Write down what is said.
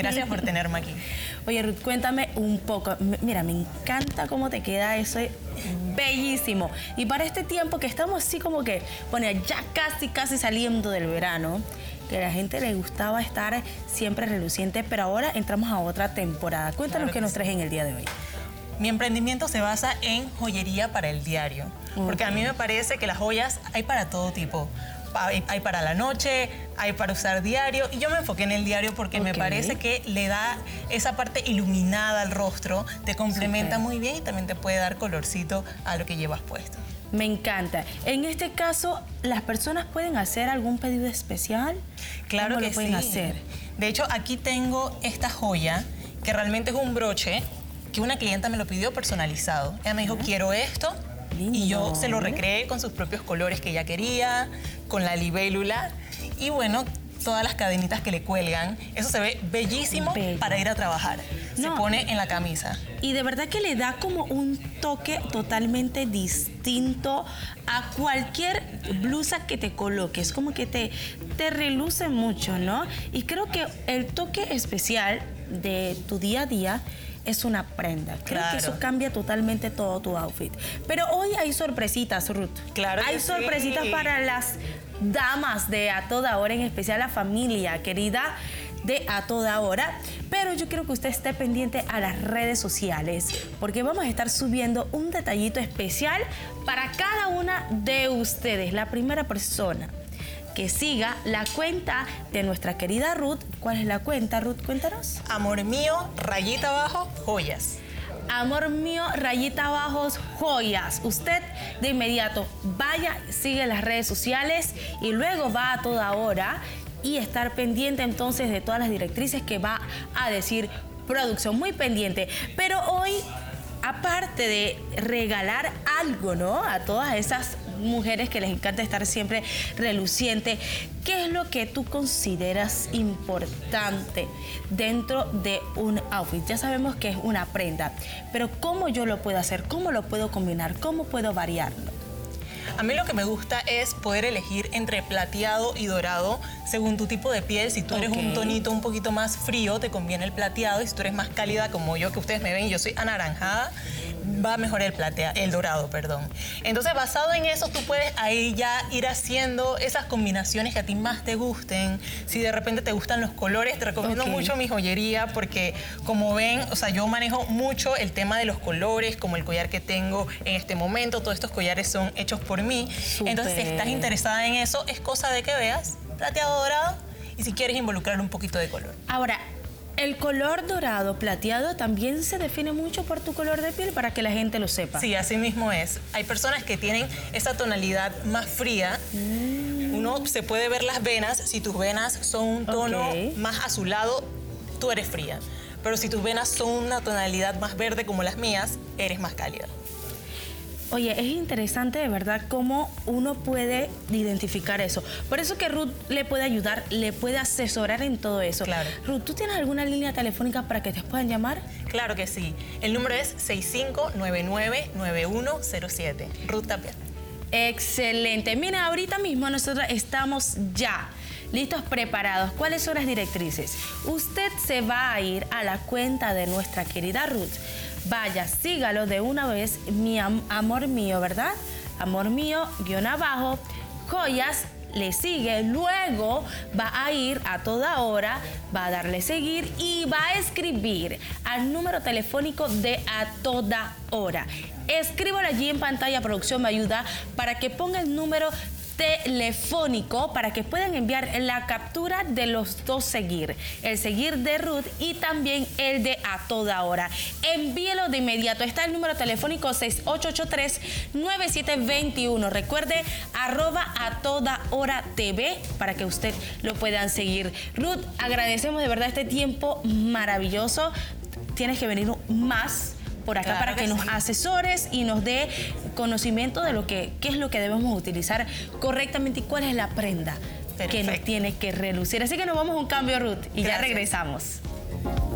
Gracias por tenerme aquí. Oye, Ruth, cuéntame un poco. Mira, me encanta cómo te queda eso. Bellísimo. Y para este tiempo que estamos así como que, bueno, ya casi saliendo del verano, que a la gente le gustaba estar siempre reluciente, pero ahora entramos a otra temporada. Cuéntanos qué nos traes en el día de hoy. Mi emprendimiento se basa en joyería para el diario, porque a mí me parece que las joyas hay para todo tipo. Hay para la noche, hay para usar diario, y yo me enfoqué en el diario porque me parece que le da esa parte iluminada al rostro, te complementa muy bien y también te puede dar colorcito a lo que llevas puesto. Me encanta. En este caso, ¿las personas pueden hacer algún pedido especial? Claro que lo pueden hacer? De hecho, aquí tengo esta joya, que realmente es un broche, que una clienta me lo pidió personalizado. Ella me dijo, quiero esto, Lindo. Y yo se lo recreé con sus propios colores que ella quería, con la libélula, y bueno, todas las cadenitas que le cuelgan. Eso se ve bellísimo para ir a trabajar. Se pone en la camisa. Y de verdad que le da como un toque totalmente distinto a cualquier blusa que te coloques. Como que te reluce mucho, ¿no? Y creo que el toque especial de tu día a día es una prenda. Creo que eso cambia totalmente todo tu outfit. Pero hoy hay sorpresitas, Ruth. Claro que hay sorpresitas para las damas de A Toda Hora, en especial la familia querida de A Toda Hora. Pero yo quiero que usted esté pendiente a las redes sociales, porque vamos a estar subiendo un detallito especial para cada una de ustedes. La primera persona que siga la cuenta de nuestra querida Ruth. ¿Cuál es la cuenta, Ruth? Cuéntanos. Amor mío, rayita abajo, joyas. Amor mío, rayita abajo, joyas. Usted de inmediato vaya, sigue las redes sociales y luego va A Toda Hora y estar pendiente entonces de todas las directrices que va a decir producción. Muy pendiente. Pero hoy, aparte de regalar algo, ¿no?, a todas esas mujeres que les encanta estar siempre reluciente, ¿qué es lo que tú consideras importante dentro de un outfit? Ya sabemos que es una prenda, pero ¿cómo yo lo puedo hacer? ¿Cómo lo puedo combinar? ¿Cómo puedo variarlo? A mí lo que me gusta es poder elegir entre plateado y dorado según tu tipo de piel. Si tú eres un tonito un poquito más frío, te conviene el plateado. Y si tú eres más cálida como yo, que ustedes me ven, yo soy anaranjada, va mejor el dorado, perdón. Entonces, basado en eso, tú puedes ahí ya ir haciendo esas combinaciones que a ti más te gusten. Si de repente te gustan los colores, te recomiendo mucho mi joyería porque, como ven, o sea, yo manejo mucho el tema de los colores, como el collar que tengo en este momento. Todos estos collares son hechos por mí. Entonces, si estás interesada en eso, es cosa de que veas plateado dorado y si quieres involucrar un poquito de color. Ahora, el color dorado plateado también se define mucho por tu color de piel, para que la gente lo sepa. Sí, así mismo es. Hay personas que tienen esa tonalidad más fría. Uno se puede ver las venas. Si tus venas son un tono más azulado, tú eres fría. Pero si tus venas son una tonalidad más verde como las mías, eres más cálida. Oye, es interesante de verdad cómo uno puede identificar eso. Por eso que Ruth le puede ayudar, le puede asesorar en todo eso. Claro. Ruth, ¿tú tienes alguna línea telefónica para que te puedan llamar? Claro que sí. El número es 65999107. Ruth Tapia. Excelente. Mira, ahorita mismo nosotros estamos ya listos, preparados. ¿Cuáles son las directrices? Usted se va a ir a la cuenta de nuestra querida Ruth. Vaya, sígalo de una vez, amor mío, ¿verdad? Amor mío, _, joyas, le sigue, luego va a ir A Toda Hora, va a darle seguir y va a escribir al número telefónico de A Toda Hora. Escríbalo allí en pantalla, producción me ayuda, para que ponga el número telefónico para que puedan enviar la captura de los dos seguir, el seguir de Ruth y también el de A Toda Hora. Envíelo de inmediato. Está el número telefónico 6883-9721. Recuerde, @ATodaHoraTV para que usted lo puedan seguir. Ruth, agradecemos de verdad este tiempo maravilloso. Tienes que venir más por acá para que nos asesores y nos dé conocimiento de lo qué es lo que debemos utilizar correctamente y cuál es la prenda que nos tiene que relucir. Así que nos vamos a un cambio, Ruth, y ya regresamos.